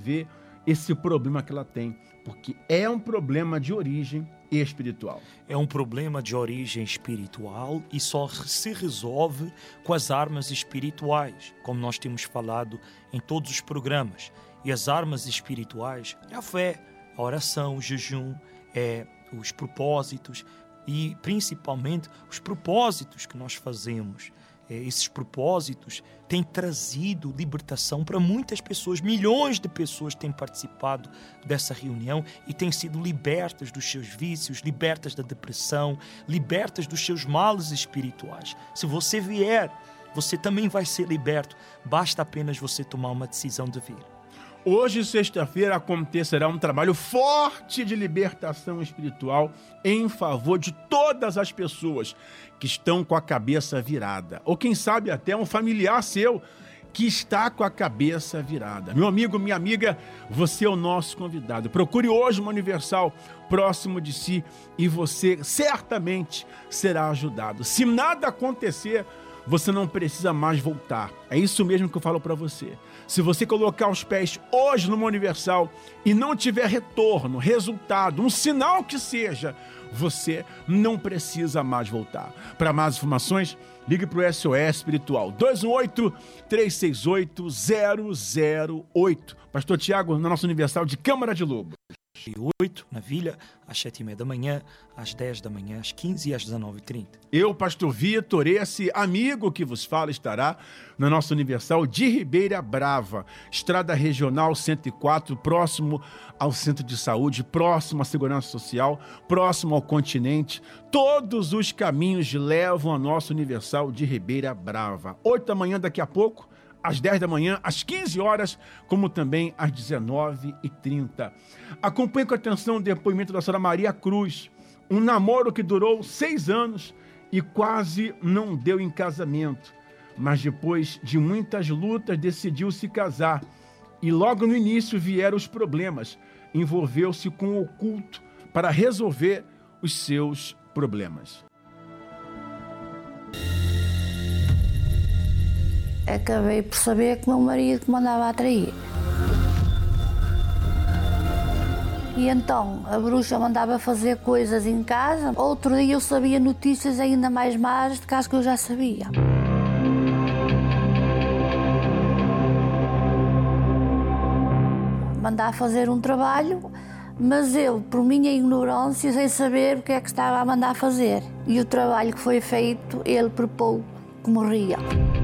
resolver esse problema que ela tem, porque é um problema de origem espiritual. É um problema de origem espiritual e só se resolve com as armas espirituais, como nós temos falado em todos os programas. E as armas espirituais é a fé, a oração, o jejum, os propósitos e principalmente os propósitos que nós fazemos. Esses propósitos têm trazido libertação para muitas pessoas. Milhões de pessoas têm participado dessa reunião e têm sido libertas dos seus vícios, libertas da depressão, libertas dos seus males espirituais. Se você vier, você também vai ser liberto. Basta apenas você tomar uma decisão de vir. Hoje, sexta-feira, acontecerá um trabalho forte de libertação espiritual em favor de todas as pessoas que estão com a cabeça virada. Ou quem sabe até um familiar seu que está com a cabeça virada. Meu amigo, minha amiga, você é o nosso convidado. Procure hoje uma Universal próximo de si e você certamente será ajudado. Se nada acontecer, você não precisa mais voltar. É isso mesmo que eu falo para você. Se você colocar os pés hoje numa Universal e não tiver retorno, resultado, um sinal que seja, você não precisa mais voltar. Para mais informações, ligue para o SOS Espiritual 218-368-008. Pastor Tiago, na nossa Universal de Câmara de Lobo. 8 na Vila, às 7h30 da manhã, às 10 da manhã, às 15 e às 19h30. Eu, pastor Vitor, esse amigo que vos fala, estará na nossa Universal de Ribeira Brava, Estrada Regional 104, próximo ao Centro de Saúde, próximo à Segurança Social, próximo ao continente. Todos os caminhos levam à nossa Universal de Ribeira Brava. 8 da manhã daqui a pouco, às 10 da manhã, às 15 horas, como também às 19h30. Acompanhe com atenção o depoimento da senhora Maria Cruz, um namoro que durou 6 anos e quase não deu em casamento, mas depois de muitas lutas decidiu se casar e logo no início vieram os problemas, envolveu-se com o oculto para resolver os seus problemas. Acabei por saber que meu marido me andava a trair. E então a bruxa mandava fazer coisas em casa. Outro dia eu sabia notícias ainda mais más de caso que eu já sabia. Mandava fazer um trabalho, mas eu, por minha ignorância, sem saber o que é que estava a mandar fazer. E o trabalho que foi feito, ele por pouco que morria.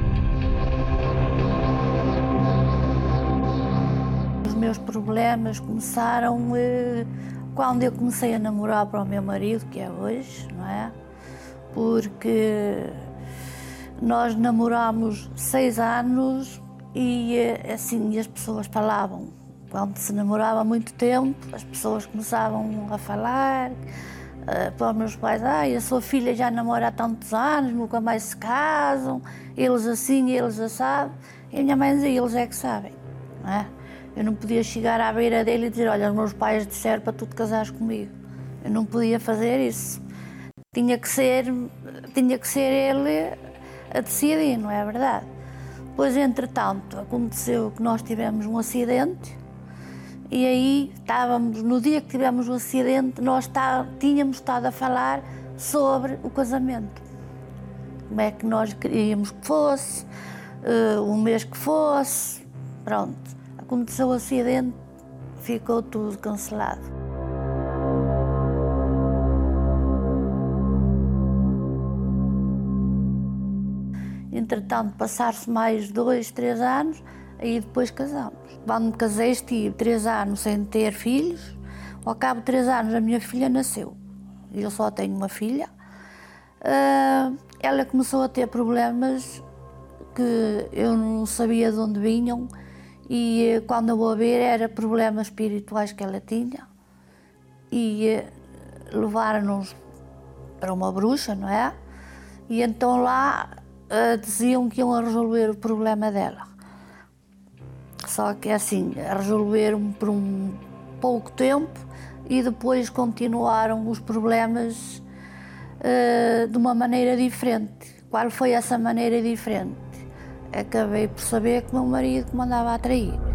Os meus problemas começaram quando eu comecei a namorar para o meu marido, que é hoje, não é? Porque nós namorámos 6 anos e assim as pessoas falavam. Quando se namorava há muito tempo, as pessoas começavam a falar para os meus pais: a sua filha já namora há tantos anos, nunca mais se casam, eles assim, eles assado. E a minha mãe dizia: eles é que sabem, não é? Eu não podia chegar à beira dele e dizer: olha, os meus pais disseram para tu te casares comigo. Eu não podia fazer isso. Tinha que ser ele a decidir, não é verdade? Pois, entretanto, aconteceu que nós tivemos um acidente e aí no dia que tivemos o acidente, nós tínhamos estado a falar sobre o casamento. Como é que nós queríamos que fosse, o mês que fosse, pronto. Aconteceu o acidente, ficou tudo cancelado. Entretanto, passaram-se mais 2, 3 anos, aí depois casamos. Quando me casei, estive 3 anos sem ter filhos. Ao cabo de 3 anos, a minha filha nasceu. Eu só tenho uma filha. Ela começou a ter problemas que eu não sabia de onde vinham. E quando eu vou ver, eram problemas espirituais que ela tinha. E levaram-nos para uma bruxa, não é? E então lá diziam que iam resolver o problema dela. Só que assim, resolveram por um pouco tempo e depois continuaram os problemas de uma maneira diferente. Qual foi essa maneira diferente? Acabei por saber que meu marido me andava a trair.